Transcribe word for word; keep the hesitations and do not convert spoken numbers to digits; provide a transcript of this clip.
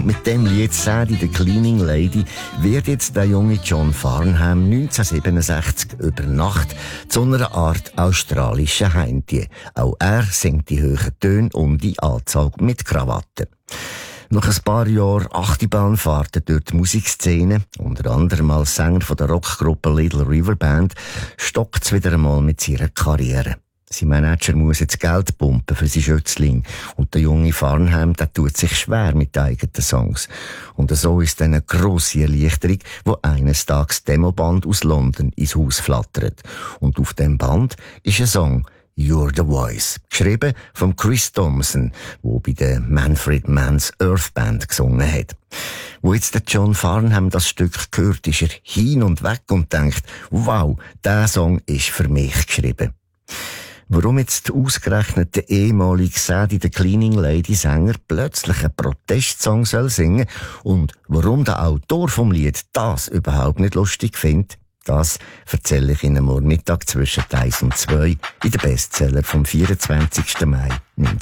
Mit dem Lied «Sadie the Cleaning Lady» wird jetzt der junge John Farnham neunzehnhundertsiebenundsechzig über Nacht zu einer Art australischen Heimtier. Auch er singt die hohen Töne und die Anzug mit Krawatte. Nach ein paar Jahren Achterbahnfahrten durch die Musikszene, unter anderem als Sänger von der Rockgruppe Little River Band, stockt es wieder einmal mit seiner Karriere. Sein Manager muss jetzt Geld pumpen für sein Schützling. Und der junge Farnham, der tut sich schwer mit eigenen Songs. Und so ist dann eine grosse Erleichterung, wo eines Tages Demoband aus London ins Haus flattert. Und auf dem Band ist ein Song, «You're the Voice», geschrieben von Chris Thompson, der bei der Manfred Mann's Earth Band gesungen hat. Wo jetzt der John Farnham das Stück hört, ist er hin und weg und denkt, wow, der Song ist für mich geschrieben. Warum jetzt ausgerechnet der ehemalige Sadie the Cleaning Lady Sänger plötzlich einen Protestsong soll singen und warum der Autor vom Lied das überhaupt nicht lustig findet, das erzähle ich Ihnen morgen Mittag zwischen eins und zwei in den Bestseller vom vierundzwanzigsten Mai